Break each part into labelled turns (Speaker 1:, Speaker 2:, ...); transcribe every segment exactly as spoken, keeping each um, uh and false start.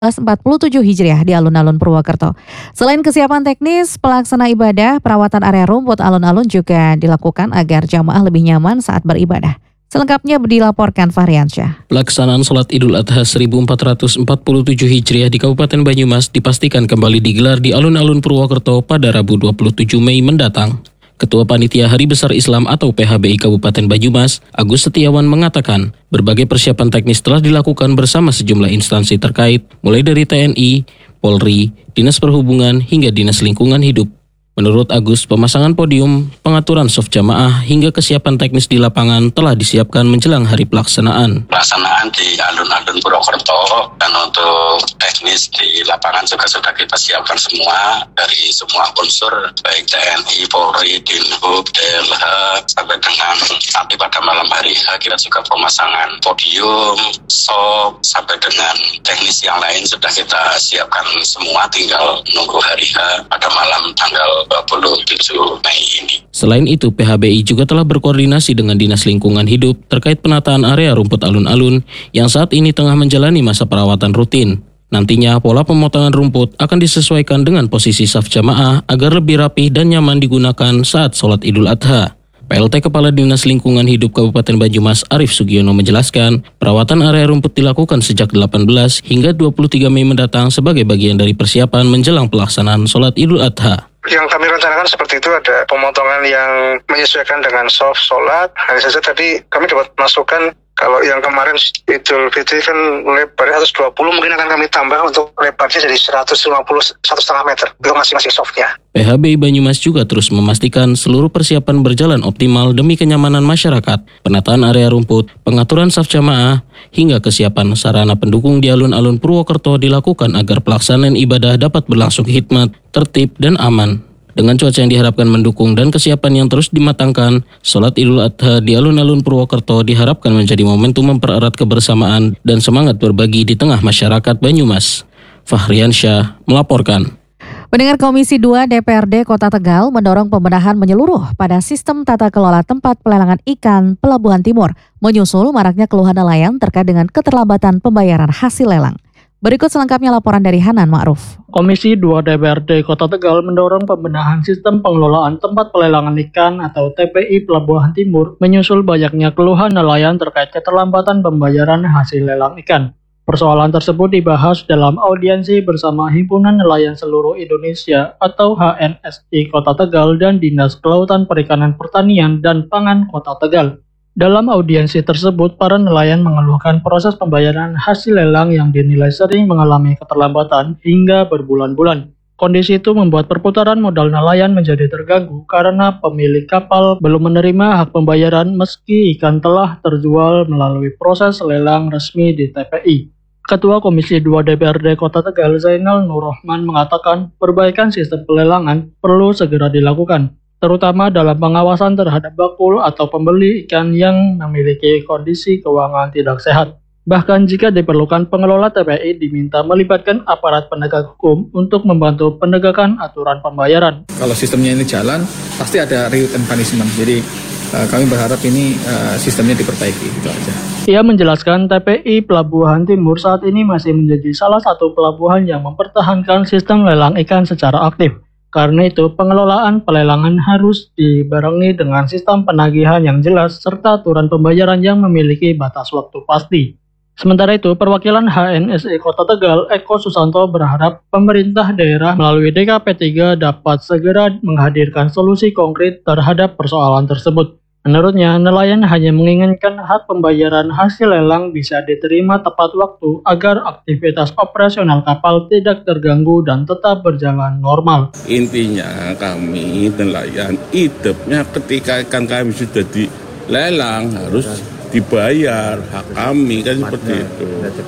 Speaker 1: empat puluh tujuh Hijriah di alun-alun Purwokerto. Selain kesiapan teknis, pelaksana ibadah, perawatan area rumput alun-alun juga dilakukan agar jamaah lebih nyaman saat beribadah. Selengkapnya dilaporkan Fahriansyah.
Speaker 2: Pelaksanaan Salat Idul Adha seribu empat ratus empat puluh tujuh Hijriah di Kabupaten Banyumas dipastikan kembali digelar di alun-alun Purwokerto pada Rabu dua puluh tujuh Mei mendatang. Ketua Panitia Hari Besar Islam atau P H B I Kabupaten Banyumas, Agus Setiawan mengatakan, berbagai persiapan teknis telah dilakukan bersama sejumlah instansi terkait, mulai dari T N I, Polri, Dinas Perhubungan, hingga Dinas Lingkungan Hidup. Menurut Agus, pemasangan podium, pengaturan soft jamaah, hingga kesiapan teknis di lapangan telah disiapkan menjelang hari pelaksanaan.
Speaker 3: Pelaksanaan di alun-alun Purwokerto dan untuk teknis di lapangan juga sudah kita siapkan semua dari semua unsur, baik T N I, Polri, Dinhub, D L H, sampai dengan nanti pada malam hari H kita juga pemasangan podium, soft, sampai dengan teknis yang lain sudah kita siapkan semua, tinggal nunggu hari H pada malam tanggal dua puluh tujuh Mei ini.
Speaker 2: Selain itu, P H B I juga telah berkoordinasi dengan Dinas Lingkungan Hidup terkait penataan area rumput alun-alun yang saat ini tengah menjalani masa perawatan rutin. Nantinya, pola pemotongan rumput akan disesuaikan dengan posisi saf jamaah agar lebih rapi dan nyaman digunakan saat sholat Idul Adha. P L T Kepala Dinas Lingkungan Hidup Kabupaten Banyumas Arif Sugiono menjelaskan, perawatan area rumput dilakukan sejak delapan belas hingga dua puluh tiga Mei mendatang sebagai bagian dari persiapan menjelang pelaksanaan sholat Idul Adha.
Speaker 4: Yang kami rencanakan seperti itu, ada pemotongan yang menyesuaikan dengan soft sholat. Hanya saja tadi kami dapat masukan kalau yang kemarin Idul Fitri kan lebarnya seratus dua puluh, mungkin akan kami tambah untuk lebarnya jadi seratus lima puluh, satu koma lima meter. Itu masing-masing softnya.
Speaker 2: P H B I Banyumas juga terus memastikan seluruh persiapan berjalan optimal demi kenyamanan masyarakat, penataan area rumput, pengaturan saf jamaah, hingga kesiapan sarana pendukung di alun-alun Purwokerto dilakukan agar pelaksanaan ibadah dapat berlangsung hikmat, tertib, dan aman. Dengan cuaca yang diharapkan mendukung dan kesiapan yang terus dimatangkan, sholat Idul Adha di alun-alun Purwokerto diharapkan menjadi momentum mempererat kebersamaan dan semangat berbagi di tengah masyarakat Banyumas. Fahriansyah melaporkan.
Speaker 1: Pendengar Komisi dua D P R D Kota Tegal mendorong pembenahan menyeluruh pada sistem tata kelola tempat pelelangan ikan Pelabuhan Timur, menyusul maraknya keluhan nelayan terkait dengan keterlambatan pembayaran hasil lelang. Berikut selengkapnya laporan dari Hanan Ma'ruf.
Speaker 5: Komisi dua D P R D Kota Tegal mendorong pembenahan sistem pengelolaan tempat pelelangan ikan atau T P I Pelabuhan Timur menyusul banyaknya keluhan nelayan terkait keterlambatan pembayaran hasil lelang ikan. Persoalan tersebut dibahas dalam audiensi bersama Himpunan Nelayan Seluruh Indonesia atau H N S I Kota Tegal dan Dinas Kelautan Perikanan Pertanian dan Pangan Kota Tegal. Dalam audiensi tersebut, para nelayan mengeluhkan proses pembayaran hasil lelang yang dinilai sering mengalami keterlambatan hingga berbulan-bulan. Kondisi itu membuat perputaran modal nelayan menjadi terganggu karena pemilik kapal belum menerima hak pembayaran meski ikan telah terjual melalui proses lelang resmi di T P I. Ketua Komisi dua D P R D Kota Tegal Zainal Nur Rahman mengatakan perbaikan sistem pelelangan perlu segera dilakukan, terutama dalam pengawasan terhadap bakul atau pembeli ikan yang memiliki kondisi keuangan tidak sehat. Bahkan jika diperlukan, pengelola T P I diminta melibatkan aparat penegak hukum untuk membantu penegakan aturan pembayaran.
Speaker 6: Kalau sistemnya ini jalan, pasti ada reward and punishment. Jadi uh, kami berharap ini uh, sistemnya diperbaiki, gitu aja.
Speaker 5: Ia menjelaskan T P I Pelabuhan Timur saat ini masih menjadi salah satu pelabuhan yang mempertahankan sistem lelang ikan secara aktif. Karena itu, pengelolaan pelelangan harus dibarengi dengan sistem penagihan yang jelas serta aturan pembayaran yang memiliki batas waktu pasti. Sementara itu, perwakilan H N S I Kota Tegal, Eko Susanto, berharap pemerintah daerah melalui D K P tiga dapat segera menghadirkan solusi konkret terhadap persoalan tersebut. Menurutnya, nelayan hanya menginginkan hak pembayaran hasil lelang bisa diterima tepat waktu agar aktivitas operasional kapal tidak terganggu dan tetap berjalan normal.
Speaker 7: Intinya kami nelayan hidupnya ketika ikan kami sudah dilelang harus dibayar hak kami, kan seperti itu.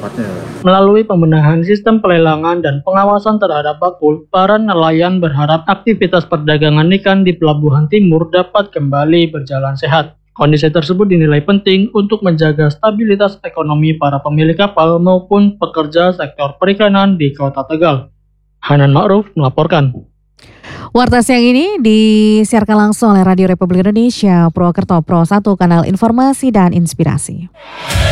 Speaker 5: Melalui pembenahan sistem pelelangan dan pengawasan terhadap bakul, para nelayan berharap aktivitas perdagangan ikan di Pelabuhan Timur dapat kembali berjalan sehat. Kondisi tersebut dinilai penting untuk menjaga stabilitas ekonomi para pemilik kapal maupun pekerja sektor perikanan di Kota Tegal. Hanan Ma'ruf melaporkan.
Speaker 1: Warta siang ini disiarkan langsung oleh Radio Republik Indonesia, Purwokerto Pro satu, kanal informasi dan inspirasi.